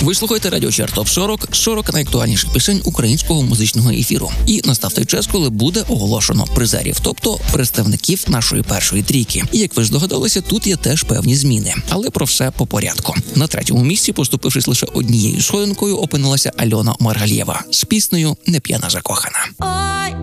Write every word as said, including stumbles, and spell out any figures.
Ви слухаєте радіо Чарт Топ сорок, сорок найактуальніших пісень українського музичного ефіру. І настав той час, коли буде оголошено призерів, тобто представників нашої першої трійки. І як ви здогадалися, тут є теж певні зміни. Але про все по порядку. На третьому місці, поступившись лише однією сходинкою, опинилася Альона Маргалєва з піснею «Не п'яна закохана». Ой,